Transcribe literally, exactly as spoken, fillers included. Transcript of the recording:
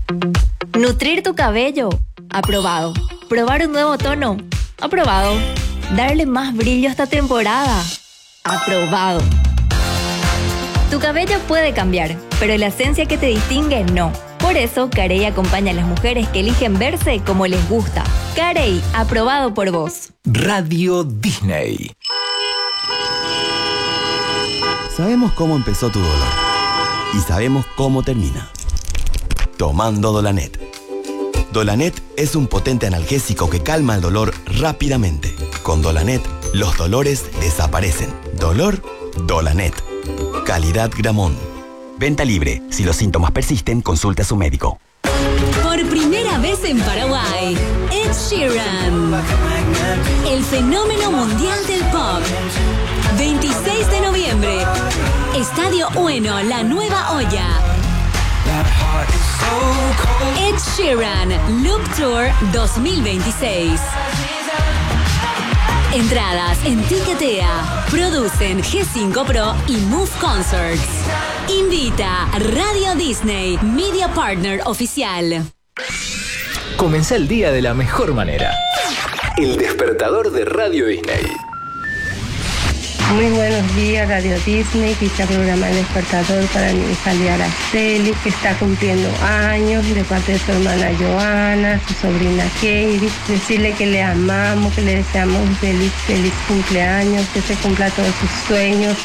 Nutrir tu cabello. Aprobado. Probar un nuevo tono. Aprobado. Darle más brillo a esta temporada. Aprobado. Tu cabello puede cambiar, pero la esencia que te distingue no. Por eso, Carey acompaña a las mujeres que eligen verse como les gusta. Carey, aprobado por vos. Radio Disney. Sabemos cómo empezó tu dolor y sabemos cómo termina. Tomando Dolanet. Dolanet es un potente analgésico que calma el dolor rápidamente. Con Dolanet, los dolores desaparecen. Dolor, Dolanet. Calidad Gramón. Venta libre. Si los síntomas persisten, consulte a su médico. Por primera vez en Paraguay, Ed Sheeran. El fenómeno mundial del pop. veintiséis de noviembre. Estadio Ueno, La Nueva Olla. Ed Sheeran Loop Tour dos mil veintiséis. Entradas en Tiquetea. Producen G cinco Pro y Move Concerts. Invita Radio Disney, Media Partner Oficial. Comenzá el día de la mejor manera. El despertador de Radio Disney. Muy buenos días, Radio Disney. Quizá programa El Despertador para mi hija Lía Araceli, que está cumpliendo años, de parte de su hermana Joana, su sobrina Katie. Decirle que le amamos, que le deseamos un feliz, feliz cumpleaños, que se cumpla todos sus sueños.